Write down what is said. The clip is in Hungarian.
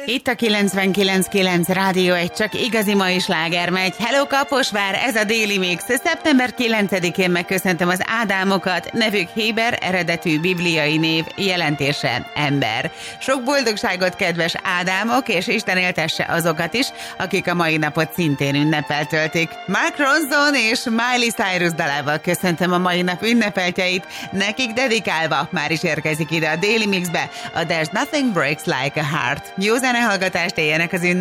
Itt a 99.9 Rádió, egy csak igazi mai sláger megy. Hello Kaposvár, ez a Déli Mix. Szeptember 9-én megköszöntem az Ádámokat, nevük Héber, eredetű bibliai név, jelentése ember. Sok boldogságot, kedves Ádámok, és Isten éltesse azokat is, akik a mai napot szintén ünnepel töltik. Mark Ronson és Miley Cyrus dalával köszöntöm a mai nap ünnepeltjeit, nekik dedikálva már is érkezik ide a Déli Mixbe a There's Nothing Breaks Like a Heart. Jó zenehallgatást, éljenek az ünnep.